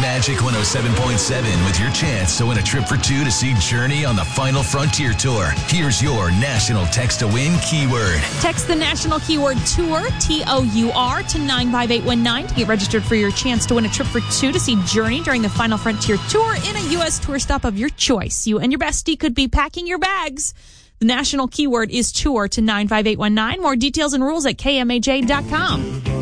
Magic 107.7 with your chance to win a trip for two to see Journey on the Final Frontier Tour. Here's your national text to win keyword. Text the national keyword TOUR, T-O-U-R, to 95819 to get registered for your chance to win a trip for two to see Journey during the Final Frontier Tour in a U.S. tour stop of your choice. You and your bestie could be packing your bags. The national keyword is TOUR to 95819. More details and rules at KMAJ.com.